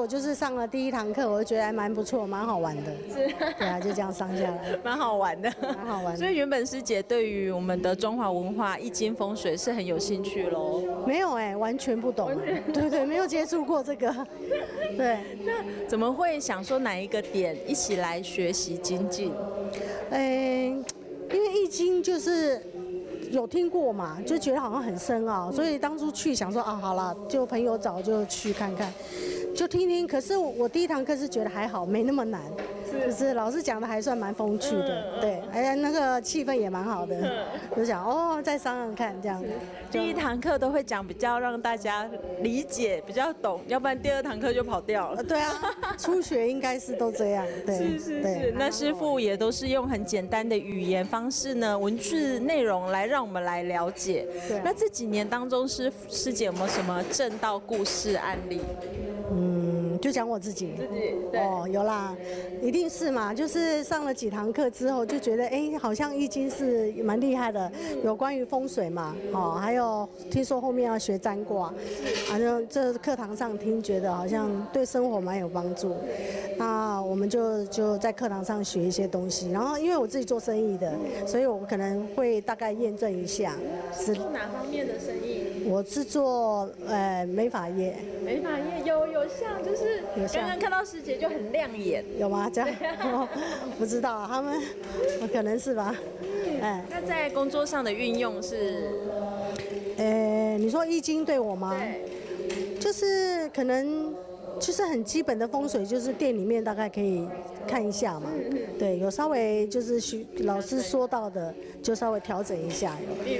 果就是上了第一堂课，我就觉得还蛮不错，蛮好玩的。 是， 对啊，就这样上下来， 蛮好玩的， 蛮好玩的。 所以原本师姐对于我们的中华文化、易经风水是很有兴趣喽？ 没有完全不懂，对对，没有接触过这个。对， 那怎么会想说哪一个点一起来学习精进？ 因为易经就是有听过嘛，就觉得好像很深奥，所以当初去想说啊，好啦，就朋友找就去看看，就听听。可是我第一堂课是觉得还好，没那么难，就是老师讲的还算蛮风趣的，对，那个气氛也蛮好的，就想哦，再商量看这样。 第一堂课都会讲比较让大家理解、比较懂，要不然第二堂课就跑掉了。 对啊，初学应该是都这样，对， 是。那师父也都是用很简单的语言方式呢，文字内容来让我们来了解。 对。 那这几年当中，师姐有没有什么正道故事案例？ 就讲我自己对哦，有啦，一定是嘛。就是上了几堂课之后，就觉得好像易经是蛮厉害的，有关于风水嘛，还有听说后面要学占卦，就这课堂上听，觉得好像对生活蛮有帮助。那我们就在课堂上学一些东西，然后因为我自己做生意的，所以我可能会大概验证一下。 是做哪方面的生意？ 我是做美发业。 美发业有像就是刚刚看到师姐就很亮眼， 有吗？这样不知道他们，可能是吧。 那在工作上的运用是？ 你说易经对我吗？ 对， 就是可能就是很基本的风水，就是店里面大概可以看一下嘛。对，有稍微就是老师说到的，就稍微调整一下。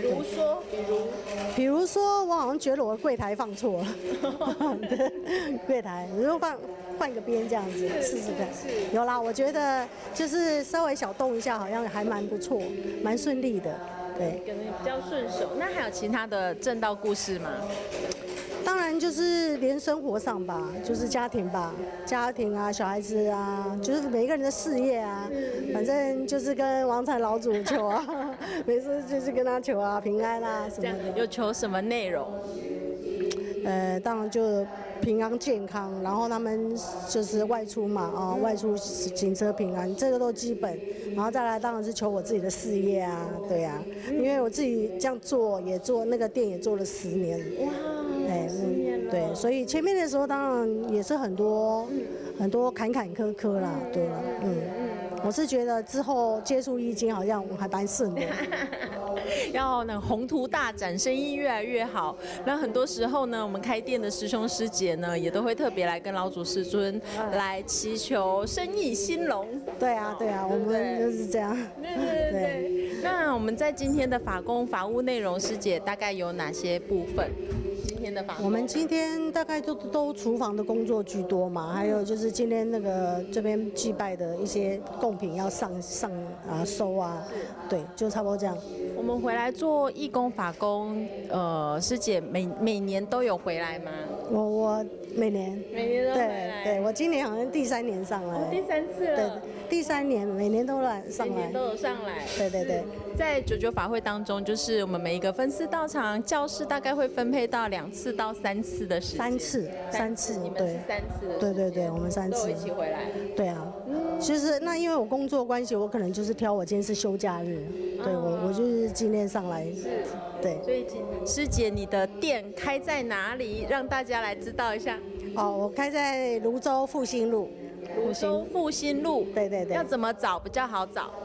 比如说，我好像觉得我的柜台放错了，柜台，我就换个边这样子试试看。有啦，我觉得就是稍微小动一下，好像还蛮不错，蛮顺利的。对， 可能比较顺手。那还有其他的正道故事吗？ 当然就是连生活上吧，就是家庭吧，家庭啊，小孩子啊，就是每个人的事业啊，反正就是跟王禅老祖求啊，每次就是跟他求啊，平安啊什么的。 有求什么内容？ 当然就平安健康，然后他们就是外出嘛，外出行车平安，这个都基本。然后再来当然是求我自己的事业啊，对啊，因为我自己这样做也做那个店也做了10年。 哇，10年了。 对，所以前面的时候当然也是很多坎坎坷坷啦，对了，我是觉得之后接触易经好像还蛮顺的。 要宏图大展，生意越来越好。那很多时候呢，我们开店的师兄师姐呢，也都会特别来跟老祖师尊来祈求生意兴隆。对啊， 我们就是这样。 对。那我们在今天的法务内容，师姐大概有哪些部分？ 我们今天大概都厨房的工作居多嘛，还有就是今天那个这边祭拜的一些贡品要上收啊，对，就差不多这样。 我们回来做义工法工，师姐每年都有回来吗？ 我每年都回来。 对，我今年好像第3年上来。 第3次了。 对，第3年每年都上来。 每年都有上来。 对。 在99法会当中，就是我们每一个分司道场教室大概会分配到2次到3次的时间。3次， 你们是3次。 对，我们3次。 都一起回来。 对啊，其实那因为我工作关系，我可能就是挑我今天是休假日，对我就是今天上来。对。所以师姐，你的店开在哪里？让大家来知道一下。 我开在泸州复兴路。 复兴路。 对。 要怎么找比较好找？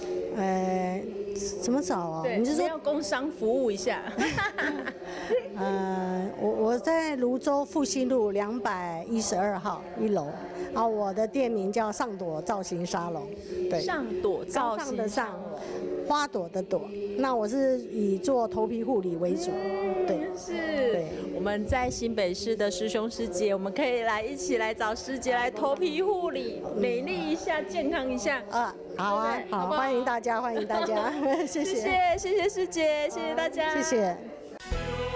怎么找啊？ 你是说要工商服务一下？ 我在泸州复兴路212号1楼，然后我的店名叫上朵造型沙龙。对， 上朵造型的上， 花朵的朵。那我是以做头皮护理为主。对， 是。对，我们在新北市的师兄师姐，我们可以一起来找师姐来头皮护理，美丽一下，健康一下。 好啊，好，欢迎大家，谢谢师姐， 谢谢大家， 谢谢。